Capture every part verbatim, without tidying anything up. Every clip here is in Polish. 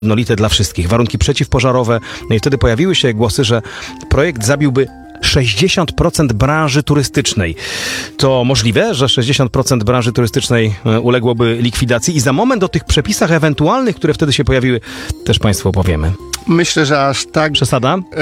jednolite dla wszystkich, warunki przeciwpożarowe. No i wtedy pojawiły się głosy, że projekt zabiłby sześćdziesiąt procent branży turystycznej. To możliwe, że sześćdziesiąt procent branży turystycznej uległoby likwidacji i za moment o tych przepisach ewentualnych, które wtedy się pojawiły, też Państwu opowiemy. Myślę, że aż tak Przesada? e,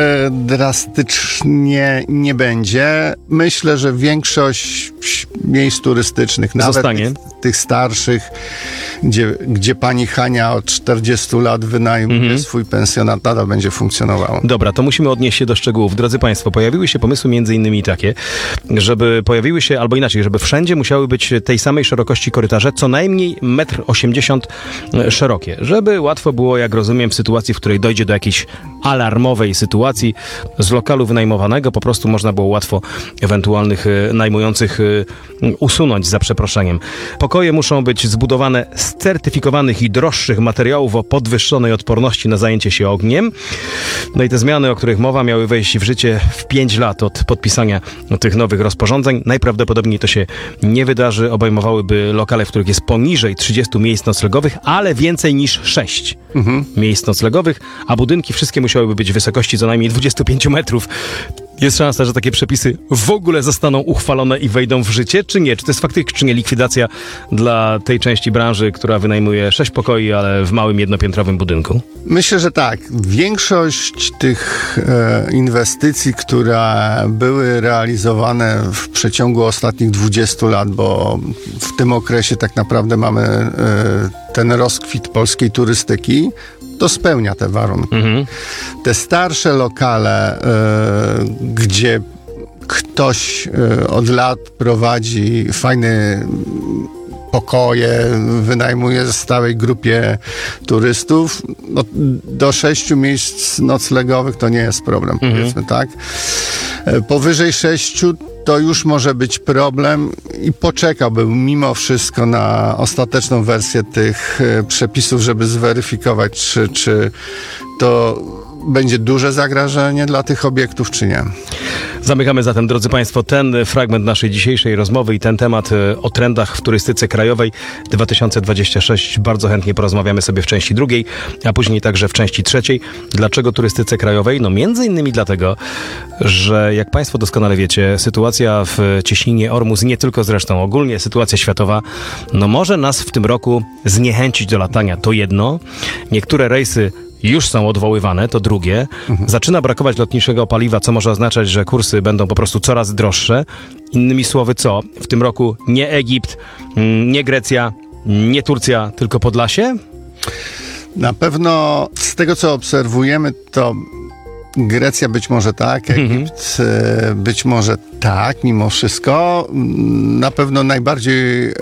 drastycznie nie będzie. Myślę, że większość miejsc turystycznych, nawet Zostanie. tych, tych starszych, gdzie, gdzie pani Hania od czterdziestu lat wynajmuje mhm. swój pensjonat, nadal będzie funkcjonowało. Dobra, to musimy odnieść się do szczegółów. Drodzy Państwo, pojawiły się pomysły między innymi takie, żeby pojawiły się, albo inaczej, żeby wszędzie musiały być tej samej szerokości korytarze, co najmniej metr osiemdziesiąt szerokie. Żeby łatwo było, jak rozumiem, w sytuacji, w której dojdzie do jakiejś alarmowej sytuacji z lokalu wynajmowanego, po prostu można było łatwo ewentualnych najmujących usunąć, za przeproszeniem. Pokoje muszą być zbudowane z certyfikowanych i droższych materiałów o podwyższonej odporności na zajęcie się ogniem. No i te zmiany, o których mowa, miały wejść w życie w pięć lat od podpisania tych nowych rozporządzeń. Najprawdopodobniej to się nie wydarzy. Obejmowałyby lokale, w których jest poniżej trzydziestu miejsc noclegowych, ale więcej niż sześć mhm. miejsc noclegowych, a budynki wszystkie musiałyby być w wysokości co najmniej dwudziestu pięciu metrów. Jest szansa, że takie przepisy w ogóle zostaną uchwalone i wejdą w życie, czy nie? Czy to jest faktycznie likwidacja dla tej części branży, która wynajmuje sześć pokoi, ale w małym, jednopiętrowym budynku? Myślę, że tak. Większość tych e, inwestycji, które były realizowane w przeciągu ostatnich dwudziestu lat, bo w tym okresie tak naprawdę mamy e, ten rozkwit polskiej turystyki, to spełnia te warunki. Mhm. Te starsze lokale, y, gdzie ktoś y, od lat prowadzi fajne pokoje, wynajmuje stałej grupie turystów, no, do sześciu miejsc noclegowych to nie jest problem, mhm. powiedzmy tak. Powyżej sześciu to już może być problem i poczekałbym mimo wszystko na ostateczną wersję tych przepisów, żeby zweryfikować, czy, czy to będzie duże zagrożenie dla tych obiektów, czy nie. Zamykamy zatem, drodzy Państwo, ten fragment naszej dzisiejszej rozmowy i ten temat o trendach w turystyce krajowej dwa tysiące dwudziesty szósty. Bardzo chętnie porozmawiamy sobie w części drugiej, a później także w części trzeciej. Dlaczego turystyce krajowej? No między innymi dlatego, że jak Państwo doskonale wiecie, sytuacja w cieśninie Ormus, nie tylko zresztą, ogólnie sytuacja światowa, no może nas w tym roku zniechęcić do latania. To jedno. Niektóre rejsy już są odwoływane, to drugie. Mhm. Zaczyna brakować lotniczego paliwa, co może oznaczać, że kursy będą po prostu coraz droższe. Innymi słowy, co? W tym roku nie Egipt, nie Grecja, nie Turcja, tylko Podlasie? Na pewno z tego, co obserwujemy, to Grecja być może tak, Egipt mhm. być może tak, mimo wszystko. Na pewno najbardziej e,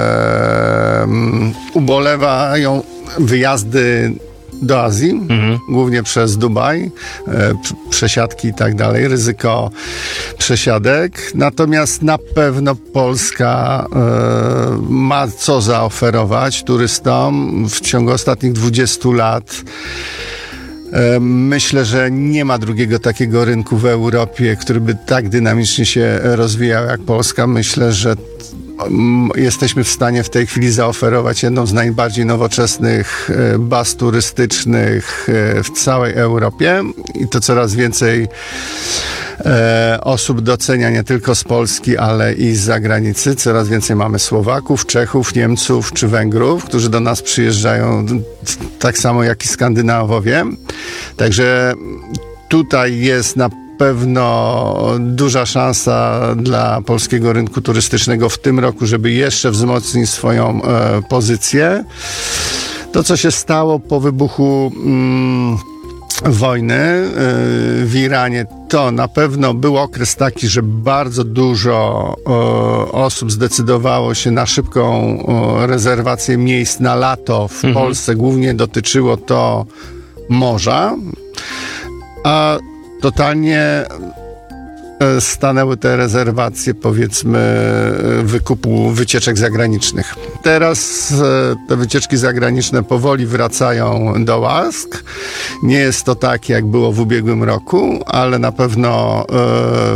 ubolewają wyjazdy do Azji, mhm. głównie przez Dubaj, e, przesiadki i tak dalej, ryzyko przesiadek. Natomiast na pewno Polska e, ma co zaoferować turystom w ciągu ostatnich dwudziestu lat. E, myślę, że nie ma drugiego takiego rynku w Europie, który by tak dynamicznie się rozwijał jak Polska. Myślę, że jesteśmy w stanie w tej chwili zaoferować jedną z najbardziej nowoczesnych baz turystycznych w całej Europie i to coraz więcej e, osób docenia nie tylko z Polski, ale i z zagranicy. Coraz więcej mamy Słowaków, Czechów, Niemców czy Węgrów, którzy do nas przyjeżdżają tak samo jak i Skandynawowie. Także tutaj jest na pewno duża szansa dla polskiego rynku turystycznego w tym roku, żeby jeszcze wzmocnić swoją e, pozycję. To, co się stało po wybuchu mm, wojny e, w Iranie, to na pewno był okres taki, że bardzo dużo e, osób zdecydowało się na szybką e, rezerwację miejsc na lato w mhm. Polsce. Głównie dotyczyło to morza. A totalnie stanęły te rezerwacje, powiedzmy, wykupu wycieczek zagranicznych. Teraz te wycieczki zagraniczne powoli wracają do łask. Nie jest to tak, jak było w ubiegłym roku, ale na pewno